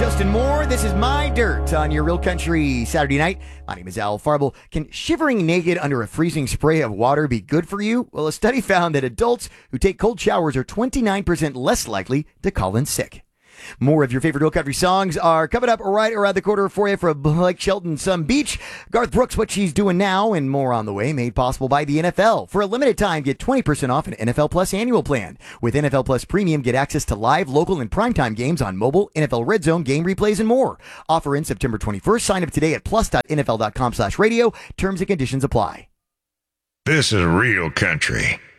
Justin Moore. This is My Dirt on your Real Country Saturday night. My name is Al Farble. Can shivering naked under a freezing spray of water be good for you? Well, a study found that adults who take cold showers are 29% less likely to call in sick. More of your favorite Real Country songs are coming up right around the corner for you from Blake Shelton, Some Beach, Garth Brooks, What She's Doing Now, and more on the way, made possible by the NFL. For a limited time, get 20% off an NFL Plus annual plan. With NFL Plus Premium, get access to live, local, and primetime games on mobile, NFL Red Zone, game replays, and more. Offer in September 21st. Sign up today at plus.nfl.com/radio. Terms and conditions apply. This is Real Country.